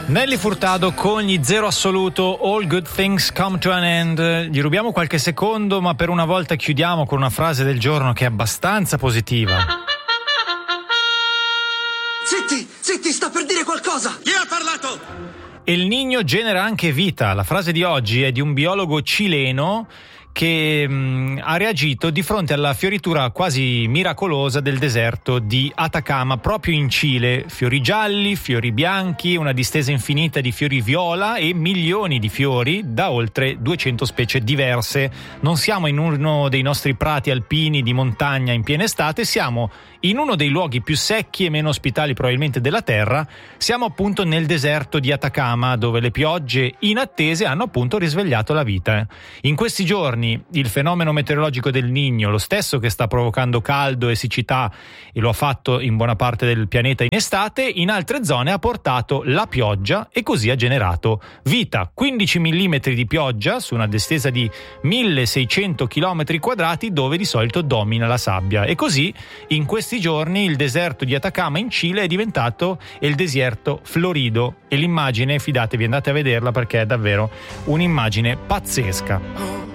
Nelly Furtado con gli Zero Assoluto, All Good Things Come to an End. Gli rubiamo qualche secondo, ma per una volta chiudiamo con una frase del giorno che è abbastanza positiva. Zitti, sta per dire qualcosa! Chi ha parlato? El Niño genera anche vita. La frase di oggi è di un biologo cileno che ha reagito di fronte alla fioritura quasi miracolosa del deserto di Atacama, proprio in Cile. Fiori gialli, fiori bianchi, una distesa infinita di fiori viola e milioni di fiori da oltre 200 specie diverse. Non siamo in uno dei nostri prati alpini di montagna in piena estate, siamo in uno dei luoghi più secchi e meno ospitali probabilmente della Terra. Siamo appunto nel deserto di Atacama, dove le piogge inattese hanno appunto risvegliato la vita. In questi giorni il fenomeno meteorologico del Niño, lo stesso che sta provocando caldo e siccità e lo ha fatto in buona parte del pianeta in estate, in altre zone ha portato la pioggia e così ha generato vita. 15 mm di pioggia su una distesa di 1600 km quadrati dove di solito domina la sabbia, e così in questi giorni il deserto di Atacama in Cile è diventato il deserto florido, e l'immagine, fidatevi, andate a vederla perché è davvero un'immagine pazzesca.